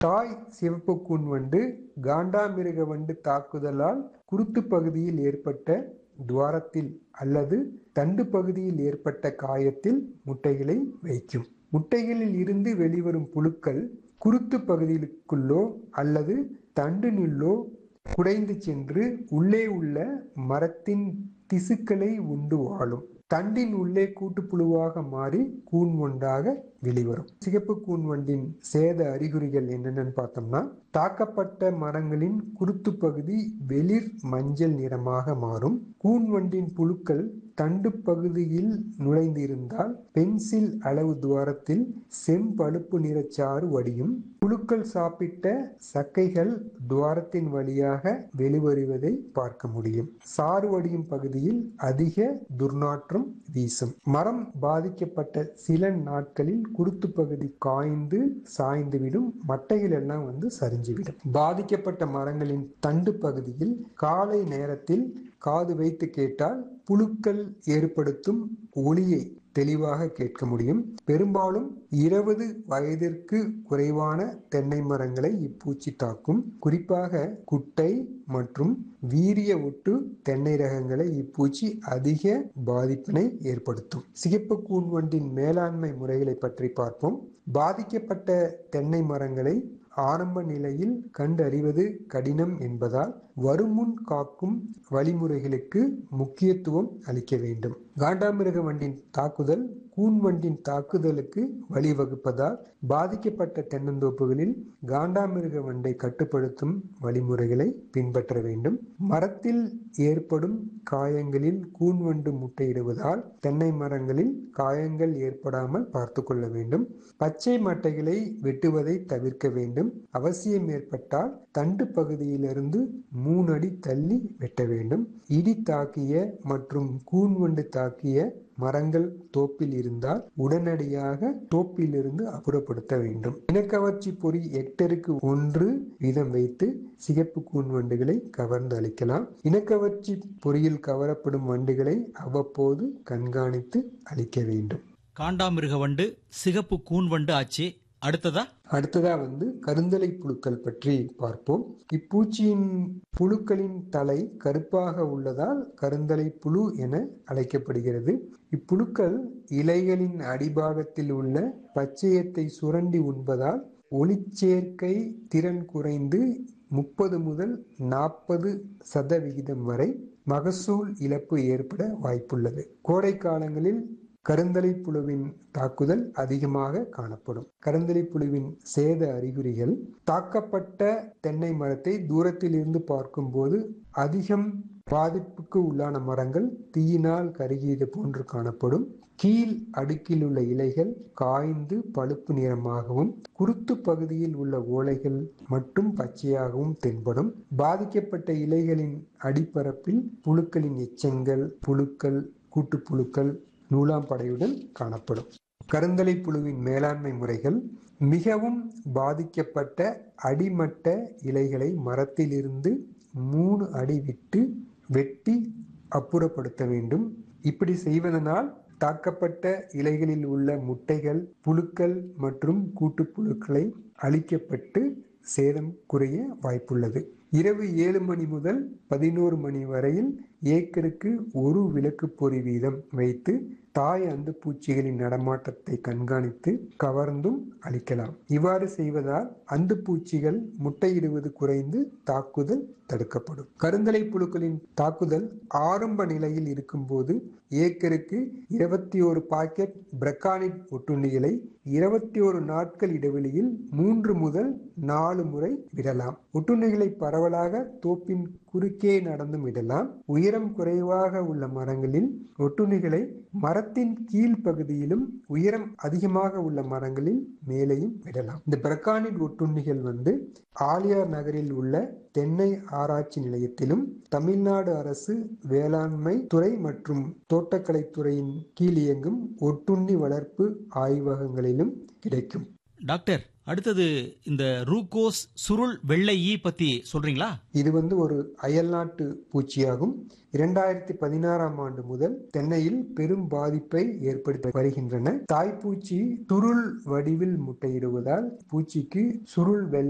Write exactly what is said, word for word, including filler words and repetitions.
தாய் சிவப்பு கூன் வண்டு காண்டாமிருக வண்டு தாக்குதலால் குருத்து பகுதியில் ஏற்பட்ட துவாரத்தில் அல்லது தண்டு பகுதியில் ஏற்பட்ட காயத்தில் முட்டைகளை வைக்கும். முட்டைகளில் இருந்து வெளிவரும் புழுக்கள் குருத்து பகுதிக்குள்ளோ அல்லது தண்டினுள்ளோ குடைந்து சென்று உள்ளே உள்ள மரத்தின் திசுக்களை உண்டு வாழும். தண்டின் உள்ளே கூட்டுப்புழுவாக மாறி கூன் வண்டாக வெளிவரும். சிகப்பு கூன் வண்டின் சேத அறிகுறிகள் என்னென்னு பார்த்தோம்னா, தாக்கப்பட்ட மரங்களின் குருத்து பகுதி வெளிர் மஞ்சள் நிறமாக மாறும். கூன் வண்டின் புழுக்கள் தண்டு பகுதியில் நுழைந்திருந்தால் பென்சில் அளவு துவாரத்தில் செம்பழுப்பு நிறச்சாறு வடியும். புழுக்கள் சாப்பிட்ட சக்கைகள் துவாரத்தின் வழியாக வெளிவருவதை பார்க்க முடியும். சாறு வடியும் பகுதியில் அதிக துர்நாற்றம் வீசும். மரம் பாதிக்கப்பட்ட சில நாட்களில் குருத்து பகுதி காய்ந்து சாய்ந்துவிடும். மட்டைகள் எல்லாம் வந்து சரிஞ்சுவிடும். பாதிக்கப்பட்ட மரங்களின் தண்டு பகுதியில் காலை நேரத்தில் காது வைத்து கேட்டால் புழுக்கள் ஏற்படுத்தும் ஒலியை தெளிவாக கேட்க முடியும். பெரும்பாலும் இருபது வயதிற்கு குறைவான தென்னை மரங்களை இப்பூச்சி தாக்கும். குறிப்பாக குட்டை மற்றும் வீரிய ஒட்டு தென்னை ரகங்களை இப்பூச்சி அதிக பாதிப்பினை ஏற்படுத்தும். சிகப்பு கூன் வண்டின் மேலாண்மை முறைகளை பற்றி பார்ப்போம். பாதிக்கப்பட்ட தென்னை மரங்களை ஆரம்ப நிலையில் கண்டறிவது கடினம் என்பதால் வருமுன் காக்கும் வழிமுறைகளுக்கு முக்கியத்துவம் அளிக்க வேண்டும். காண்டாமிருக வண்டின் தாக்குதல் கூன் வண்டின் தாக்குதலுக்கு வழிவகுப்பதால் பாதிக்கப்பட்ட தென்னந்தோப்புகளில் காண்டாமிருக வண்டை கட்டுப்படுத்தும் வழிமுறைகளை பின்பற்ற வேண்டும். மரத்தில் ஏற்படும் காயங்களில் கூன் வண்டு முட்டையிடுவதால் தென்னை மரங்களில் காயங்கள் ஏற்படாமல் பார்த்து கொள்ள வேண்டும். பச்சை மட்டைகளை வெட்டுவதை தவிர்க்க வேண்டும். அவசியம் ஏற்பட்டால் தண்டு பகுதியிலிருந்து மூணு அடி தள்ளி வெட்ட வேண்டும். இடி தாக்கிய மற்றும் கூன் வண்டு தாக்கிய மரங்கள் தோப்பில் இருந்தால் உடனடியாக தோப்பிலிருந்து அப்புறப்படுத்த வேண்டும். இனக்கவர்ச்சி பொறி ஹெக்டருக்கு ஒன்று வீதம் வைத்து சிகப்பு கூன் வண்டுகளை கவர்ந்து அளிக்கலாம். இனக்கவர்ச்சி பொறியில் கவரப்படும் வண்டுகளை அவ்வப்போது கண்காணித்து அளிக்க வேண்டும். காண்டாமிருக வண்டு, சிகப்பு கூன் வண்டு ஆச்சு. அடுத்ததா அடுத்ததா வந்து கருந்தலை புழுக்கள் பற்றி பார்ப்போம். இப்பூச்சியின் புழுக்களின் தலை கருப்பாக உள்ளதால் கருந்தலை புழு என அழைக்கப்படுகிறது. இப்புழுக்கள் இலைகளின் அடிபாகத்தில் உள்ள பச்சையத்தை சுரண்டி உண்பதால் ஒளிச்சேர்க்கை திறன் குறைந்து முப்பது முதல் நாற்பது சதவிகிதம் வரை மகசூல் இழப்பு ஏற்பட வாய்ப்புள்ளது. கோடை காலங்களில் கருந்தலை புழுவின் தாக்குதல் அதிகமாக காணப்படும். கருந்தலை புழுவின் சேத அறிகுறிகள்: தாக்கப்பட்ட தென்னை மரத்தை தூரத்தில் இருந்து பார்க்கும் போது அதிகம் பாதிப்புக்கு உள்ளான மரங்கள் தீயினால் கருகியது போன்று காணப்படும். கீழ் அடுக்கில் உள்ள இலைகள் காய்ந்து பழுப்பு நிறமாகவும் குருத்து பகுதியில் உள்ள ஓலைகள் மட்டும் பச்சையாகவும் தென்படும். பாதிக்கப்பட்ட இலைகளின் அடிப்பரப்பில் புழுக்களின் எச்சங்கள், புழுக்கள், கூட்டுப்புழுக்கள் நூலாம்படையுடன் காணப்படும். கருந்தலை புழுவின் மேலாண்மை முறைகள்: மிகவும் பாதிக்கப்பட்ட அடிமட்ட இலைகளை மரத்திலிருந்து மூணு அடி விட்டு வெட்டி அப்புறப்படுத்த வேண்டும். இப்படி செய்வதனால் தாக்கப்பட்ட இலைகளில் உள்ள முட்டைகள், புழுக்கள் மற்றும் கூட்டுப்புழுக்களை அழிக்கப்பட்டு சேதம் குறைய வாய்ப்புள்ளது. இரவு ஏழு மணி முதல் பதினோரு மணி வரையில் ஏக்கருக்கு ஒரு விளக்கு பொறி வீதம் வைத்து தாய் அந்து பூச்சிகளின் நடமாட்டத்தை கண்காணித்து கவர்ந்தும் அளிக்கலாம். இவ்வாறு செய்வதால் அந்து பூச்சிகள் முட்டையிடுவது குறைந்து தாக்குதல் தடுக்கப்படும். கருந்தலை புழுக்களின் தாக்குதல் ஆரம்ப நிலையில் இருக்கும் போது ஏக்கருக்கு இருபத்தி ஒரு பாக்கெட் பிரக்கானிட் ஒட்டுண்ணிகளை இருபத்தி ஒரு நாட்கள் இடைவெளியில் மூன்று முதல் நாலு முறை விடலாம். ஒட்டுண்ணிகளை பரவலாக தோப்பின் குறுக்கே நடந்தும் விடலாம். உயரம் குறைவாக உள்ள மரங்களில் ஒட்டுண்ணிகளை மரத்தின் கீழ் பகுதியிலும், உயரம் அதிகமாக உள்ள மரங்களில் மேலேயும் விடலாம். இந்த பிரக்கானிட் ஒட்டுண்ணிகள் வந்து ஆலியார் நகரில் உள்ள தென்னை ஆராய்ச்சி நிலையத்திலும், தமிழ்நாடு அரசு வேளாண்மை துறை மற்றும் தோட்டக்கலைத்துறையின் கீழ் இயங்கும் ஒட்டுண்ணி வளர்ப்பு ஆய்வகங்களிலும் கிடைக்கும். டாக்டர், அடுத்தது இந்த ரூகோஸ் சுருள் வெள்ளை ஈ பத்தி சொல்றீங்களா? இது வந்து ஒரு அயல்நாட்டு பூச்சியாகும். இரண்டாயிரத்தி பதினாறாம் ஆண்டு முதல் தென்னையில் பெரும் பாதிப்பை ஏற்படுத்தி வருகின்றன. தாய்ப்பூச்சி சுருள் வடிவில் முட்டையிடுவதால் பூச்சிக்கு சுருள் வெள்ளை